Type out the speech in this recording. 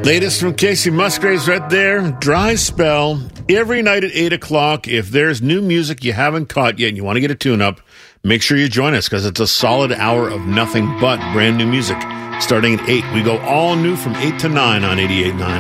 Latest from Casey Musgraves right there. Dry Spell. Every night at 8 o'clock. If there's new music you haven't caught yet and you want to get a tune-up, make sure you join us because it's a solid hour of nothing but brand new music. Starting at 8. We go all new from 8 to 9 on 88.9.